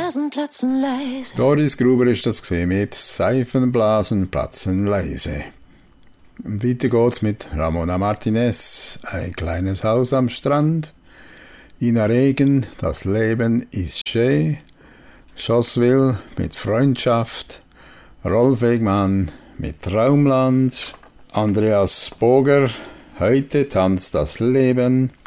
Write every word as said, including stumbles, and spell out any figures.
Blasen platzen leise. Doris Gruber ist das gesehen mit Seifenblasen platzen leise. Und weiter geht's mit Ramona Martinez, ein kleines Haus am Strand. Ina Regen, das Leben ist schön. Schosswil mit Freundschaft. Rolf Wegmann mit Traumland. Andreas Boger, heute tanzt das Leben.